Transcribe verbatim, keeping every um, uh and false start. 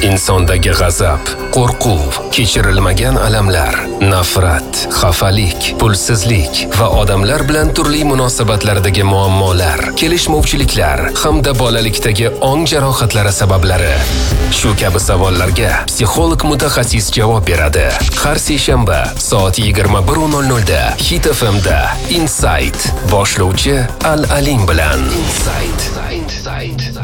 insondagi g'azab, qo'rquv, kechirilmagan alamlar, nafrat, xafalik, pulsizlik va odamlar bilan turli munosabatlardagi muammolar, kelishmovchiliklar hamda bolalikdagi ong jarohatlari sabablari. Shu kabi savollarga psixolog mutaxassis javob beradi. Har seshanba soat yigirma bir nol nol da Hit F M da Insight boshlovchi Al Alim bilan. Insight.